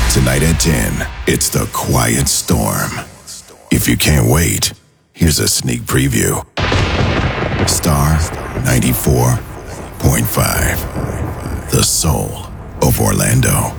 Tonight at 10, it's The Quiet Storm. If you can't wait, here's a sneak preview. Star 94.5, the soul of Orlando.